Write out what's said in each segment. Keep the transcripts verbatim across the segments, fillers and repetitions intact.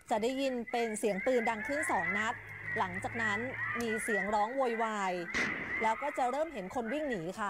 จะได้ยินเป็นเสียงปืนดังขึ้นสองนัดหลังจากนั้นมีเสียงร้องโวยวายแล้วก็จะเริ่มเห็นคนวิ่งหนีค่ะ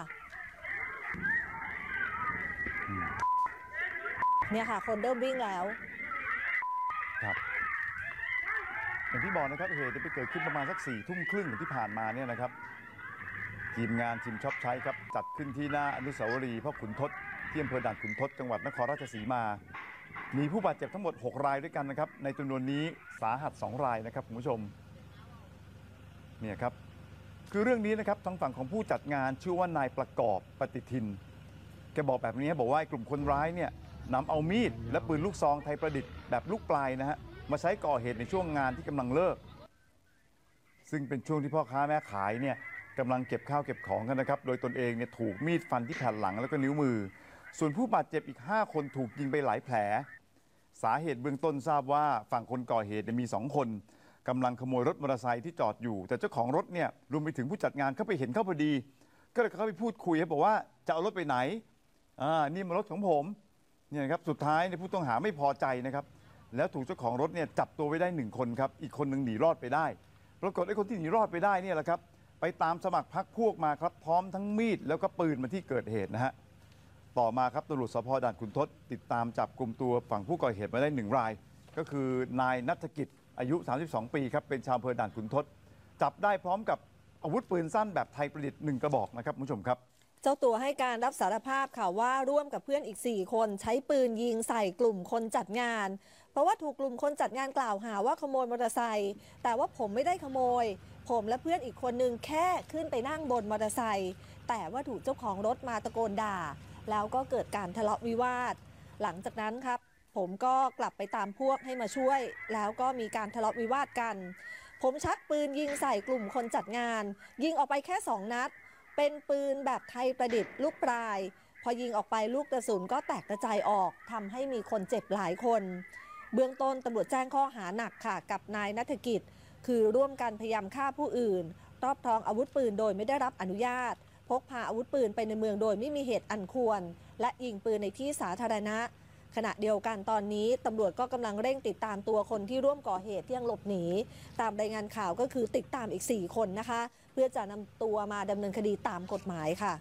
เนี่ยค่ะคนเริ่มวิ่งแล้วครับอย่างที่บอกนะครับเหตุไปเกิดขึ้นประมาณสักสี่ทุ่มครึ่งที่ผ่านมาเนี่ยนะครับทีมงานทีมช็อปใช้ครับจัดขึ้นที่หน้าอนุสาวรีย์พ่อขุนทดที่อำเภอด่านขุนทดจังหวัดนครราชสีมามีผู้บาดเจ็บทั้งหมดหกรายด้วยกันนะครับในจำนวนนี้สาหัสสองรายนะครับคุณผู้ชมเนี่ยครับคือเรื่องนี้นะครับทางฝั่งของผู้จัดงานชื่อว่านายประกอบปฏิทินแกบอกแบบนี้บอกว่ากลุ่มคนร้ายเนี่ยนำเอามีดและปืนลูกซองไทยประดิษฐ์แบบลูกปลายนะฮะมาใช้ก่อเหตุในช่วงงานที่กำลังเลิกซึ่งเป็นช่วงที่พ่อค้าแม่ขายเนี่ยกำลังเก็บข้าวเก็บของกันนะครับโดยตนเองเนี่ยถูกมีดฟันที่แผ่นหลังแล้วก็นิ้วมือส่วนผู้บาดเจ็บอีกห้าคนถูกยิงไปหลายแผลสาเหตุเบื้องต้นทราบว่าฝั่งคนก่อเหตุมีสองคนกำลังขโมยรถมอเตอร์ไซค์ที่จอดอยู่แต่เจ้าของรถเนี่ยรวมไปถึงผู้จัดงานเข้าไปเห็นเข้าพอดีก็เลยเข้าไปพูดคุยบอกว่าจะเอารถไปไหนอ่านี่มันรถของผมเนี่ยครับสุดท้ายเนี่ยผู้ต้องหาไม่พอใจนะครับแล้วถูกเจ้าของรถเนี่ยจับตัวไว้ได้หนึ่งคนครับอีกคนหนึ่งหนีรอดไปได้ปรากฏไอ้คนที่หนีรอดไปได้เนี่ยแหละครับไปตามสมัครพรรคพวกมาครับพร้อมทั้งมีดแล้วก็ปืนมาที่เกิดเหตุนะฮะต่อมาครับตำรวจสภ.ด่านขุนทดติดตามจับกลุ่มตัวฝั่งผู้ก่อเหตุมาได้หนึ่งรายก็คือนายณัฐกิจอายุสามสิบสองปีครับเป็นชาวอำเภอด่านขุนทดจับได้พร้อมกับอาวุธปืนสั้นแบบไทยประดิษฐ์หนึ่งกระบอกนะครับคุณผู้ชมครับเจ้าตัวให้การรับสารภาพค่ะว่าร่วมกับเพื่อนอีกสี่คนใช้ปืนยิงใส่กลุ่มคนจัดงานเพราะว่าถูกกลุ่มคนจัดงานกล่าวหาว่าขโมยมอเตอร์ไซค์แต่ว่าผมไม่ได้ขโมยผมและเพื่อนอีกคนนึงแค่ขึ้นไปนั่งบนมอเตอร์ไซค์แต่ว่าถูกเจ้าของรถมาตะโกนด่าแล้วก็เกิดการทะเลาะวิวาทหลังจากนั้นครับผมก็กลับไปตามพวกให้มาช่วยแล้วก็มีการทะเลาะวิวาทกันผมชักปืนยิงใส่กลุ่มคนจัดงานยิงออกไปแค่สองนัดเป็นปืนแบบไทยประดิษฐ์ลูกปลายพอยิงออกไปลูกกระสุนก็แตกกระจายออกทำให้มีคนเจ็บหลายคนเบื้องต้นตำรวจแจ้งข้อหาหนักค่ะกับนายณัฐกิจคือร่วมกันพยายามฆ่าผู้อื่นครอบครองอาวุธปืนโดยไม่ได้รับอนุญาตพกพาอาวุธปืนไปในเมืองโดยไม่มีเหตุอันควรและยิงปืนในที่สาธารณะขณะเดียวกันตอนนี้ตำรวจก็กำลังเร่งติดตามตัวคนที่ร่วมก่อเหตุที่ยังหลบหนีตามรายงานข่าวก็คือติดตามอีกสี่คนนะคะเพื่อจะนำตัวมาดำเนินคดีตามกฎหมายค่ะ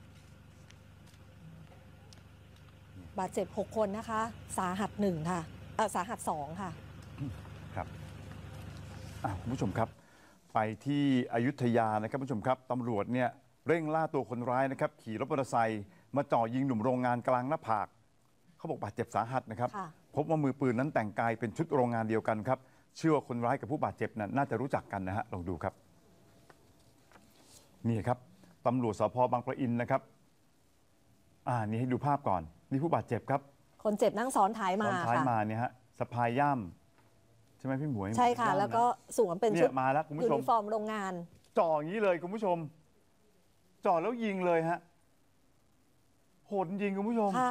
บาดเจ็บหกคนนะคะสาหัสหนึ่งค่ะเออสาหัสสองค่ะครับคุณผู้ชมครับไปที่อยุธยานะครับคุณผู้ชมครับตำรวจเนี่ยเร่งล่าตัวคนร้ายนะครับขี่รถมอเตอร์ไซค์มาจ่อยิงหนุ่มโรงงานกลางหน้าผากเขาบอกบาดเจ็บสาหัสนะครับพบว่ามือปืนนั้นแต่งกายเป็นชุดโรงงานเดียวกันครับเชื่อว่าคนร้ายกับผู้บาดเจ็บนั้นน่าจะรู้จักกันนะฮะลองดูครับนี่ครับตำรวจสภ.บางปะอินนะครับอ่านี่ให้ดูภาพก่อนนี่ผู้บาดเจ็บครับคนเจ็บนั่งซ้อนท้ายมาซ้อนท้ายมาเนี่ยฮะสะพายย่ำใช่ไหมพี่หมวยใช่ค่ะแล้วก็สวมเป็นชุดมาแล้วคุณผู้ชมยูนิฟอร์มโรงงานจ่ออย่างนี้เลยคุณผู้ชมจ่อแล้วยิงเลยฮะโหดยิงคุณผู้ชมค่ะ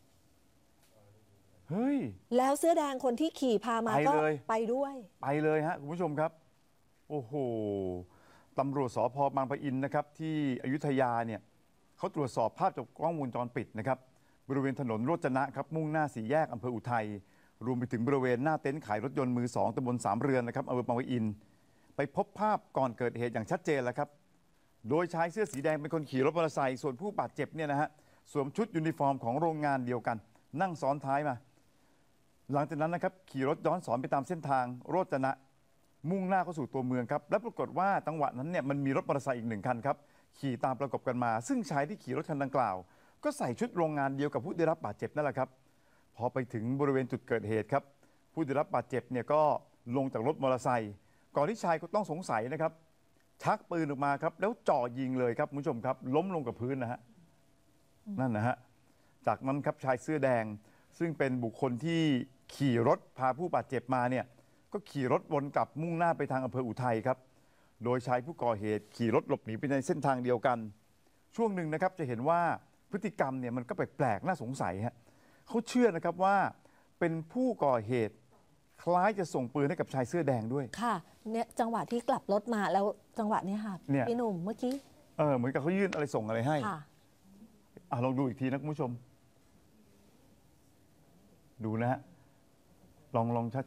เฮ้ยแล้วเสื้อแดงคนที่ขี่พามาก็ไปด้วยไปเลยฮะคุณผู้ชมครับโอ้โหตำรวจสภ.บางปะอินนะครับที่อยุธยาเนี่ยเขาตรวจสอบภาพจากกล้องวงจรปิดนะครับบริเวณถนนโรจนะครับมุ่งหน้าสี่แยกอำเภออุทัยรวมไปถึงบริเวณหน้าเต็นท์ขายรถยนต์มือสองตำบลสามเรือนนะครับอำเภอบางปะอินไปพบภาพก่อนเกิดเหตุอย่างชัดเจนแล้วครับโดยชายเสื้อสีแดงเป็นคนขี่รถมอเตอร์ไซค์ส่วนผู้บาดเจ็บเนี่ยนะฮะสวมชุดยูนิฟอร์มของโรงงานเดียวกันนั่งซ้อนท้ายมาหลังจากนั้นนะครับขี่รถย้อนสอนไปตามเส้นทางโรจนะมุ่งหน้าเข้าสู่ตัวเมืองครับและปรากฏว่าจังหวะนั้นเนี่ยมันมีรถมอเตอร์ไซค์อีกหนึ่งคันครับขี่ตามประกบกันมาซึ่งชายที่ขี่รถคันดังกล่าวก็ใส่ชุดโรงงานเดียวกับผู้ได้รับบาดเจ็บนั่นแหละครับพอไปถึงบริเวณจุดเกิดเหตุครับผู้ได้รับบาดเจ็บเนี่ยก็ลงจากรถมอเตอร์ไซค์ก่อนที่ชายก็ต้องสงสัยนะครับชักปืนออกมาครับแล้วจ่อยิงเลยครับคุณผู้ชมครับล้มลงกับพื้นนะฮะนั่นนะฮะจากนั้นครับชายเสื้อแดงซึ่งเป็นบุคคลที่ขี่รถพาผู้บาดเจ็บมาเนี่ยก็ขี่รถวนกลับมุ่งหน้าไปทางอำเภออุทัยครับโดยชายผู้ก่อเหตุขี่รถหลบหนีไปในเส้นทางเดียวกันช่วงหนึ่งนะครับจะเห็นว่าพฤติกรรมเนี่ยมันก็แปลกๆน่าสงสัยฮะเขาเชื่อนะครับว่าเป็นผู้ก่อเหตุคล้ายจะส่งปืนให้กับชายเสื้อแดงด้วยค่ะเนี่ยจังหวะที่กลับรถมาแล้วจังหวะนี้ค่ะพี่หนุ่มเมื่อกี้เออเหมือนกับเขายื่นอะไรส่งอะไรให้ค่ะอ่ะลองดูอีกทีนะคุณผู้ชมดูนะฮะลองลอง